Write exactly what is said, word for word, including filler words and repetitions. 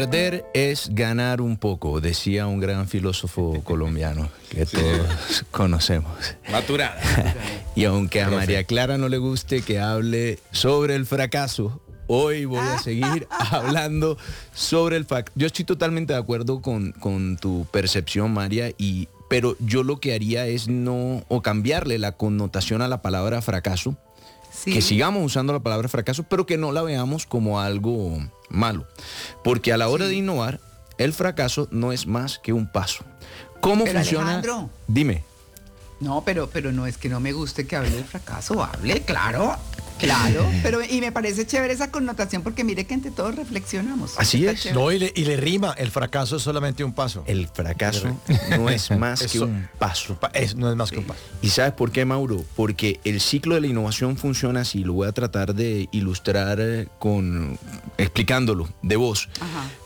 Perder es ganar un poco, decía un gran filósofo colombiano que sí. todos conocemos. Maturana. Y aunque a María Clara no le guste que hable sobre el fracaso, hoy voy a seguir hablando sobre el fracaso. Yo estoy totalmente de acuerdo con, con tu percepción, María, y, pero yo lo que haría es no, o cambiarle la connotación a la palabra fracaso. Sí. Que sigamos usando la palabra fracaso, pero que no la veamos como algo malo. Porque a la hora sí. de innovar, el fracaso no es más que un paso. ¿Cómo pero funciona? Alejandro, Dime. No, pero, pero no es que no me guste que hable del fracaso, hable, claro, claro. Pero y me parece chévere esa connotación porque mire que entre todos reflexionamos. Así es. Chévere. No, y le, y le rima, el fracaso es solamente un paso. El fracaso no es más que un paso. Es, no es más que un paso. ¿Y sabes por qué, Mauro? Porque el ciclo de la innovación funciona así, lo voy a tratar de ilustrar con, explicándolo de voz. Ajá.